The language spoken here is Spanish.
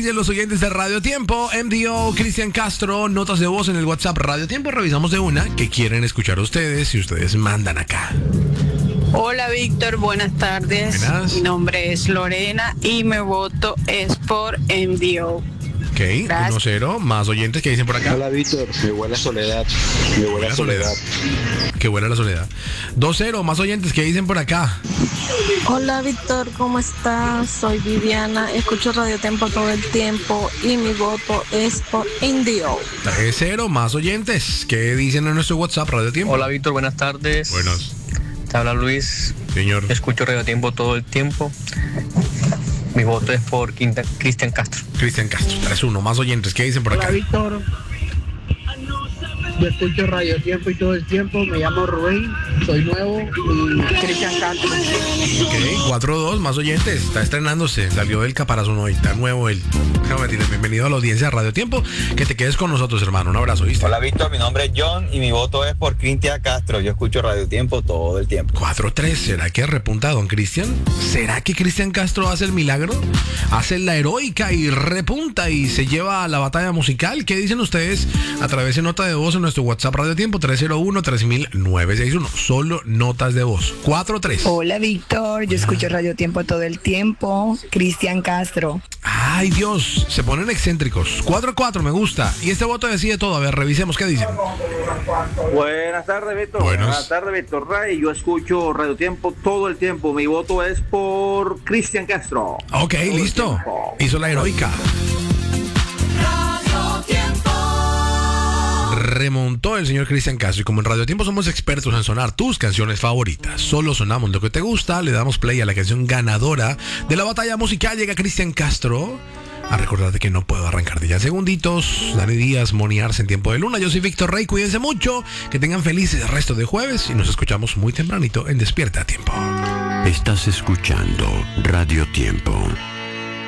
dicen los oyentes de Radio Tiempo? MDO, Cristian Castro, notas de voz en el WhatsApp Radio Tiempo. Revisamos de una que quieren escuchar ustedes y ustedes mandan acá. Hola Víctor, buenas tardes. Buenas. Mi nombre es Lorena y mi voto es por MDO. Ok, 1-0. Más oyentes que dicen por acá. Hola Víctor, mi buena soledad. Mi buena soledad. Qué buena la soledad. 2-0. Más oyentes que dicen por acá. Hola Víctor, ¿cómo estás? Soy Viviana, escucho Radio Tiempo todo el tiempo y mi voto es por Indio. 3-0. Más oyentes que dicen en nuestro WhatsApp Radio Tiempo. Hola Víctor, buenas tardes. Buenos. Te habla Luis. Señor. Escucho Radio Tiempo todo el tiempo. Mi voto es por Cristian Castro. Cristian Castro. 3-1. Más oyentes que dicen por acá. Hola Víctor, yo escucho Radio Tiempo y todo el tiempo, me llamo Rubén, soy nuevo y Cristian Castro. Ok, 4-2, más oyentes. Está estrenándose, salió del caparazón hoy, está nuevo él. Déjame decirle, bienvenido a la audiencia de Radio Tiempo. Que te quedes con nosotros, hermano. Un abrazo, ¿viste? Hola Víctor, mi nombre es John y mi voto es por Cristian Castro. Yo escucho Radio Tiempo todo el tiempo. 4-3, ¿será que repunta don Cristian? ¿Será que Cristian Castro hace el milagro? ¿Hace la heroica y repunta y se lleva a la batalla musical? ¿Qué dicen ustedes a través de nota de voz en nuestro WhatsApp Radio Tiempo 301-3000-961? Solo notas de voz. 4-3. Hola Víctor, yo escucho Radio Tiempo todo el tiempo. Cristian Castro. Ay Dios, se ponen excéntricos. 4-4, me gusta. Y este voto decide todo. A ver, revisemos qué dicen. Buenas tardes, Víctor. Buenas tardes, Víctor Ray. Yo escucho Radio Tiempo todo el tiempo. Mi voto es por Cristian Castro. Ok, todo listo. Hizo la heroica. Remontó el señor Cristian Castro y como en Radio Tiempo somos expertos en sonar tus canciones favoritas, solo sonamos lo que te gusta, le damos play a la canción ganadora de la batalla musical. Llega Cristian Castro a recordarte que no puedo arrancar de ya segunditos. Dani Díaz, Moni Arce en Tiempo de Luna. Yo soy Víctor Rey, cuídense mucho, que tengan felices resto de jueves y nos escuchamos muy tempranito en Despierta a Tiempo. Estás escuchando Radio Tiempo.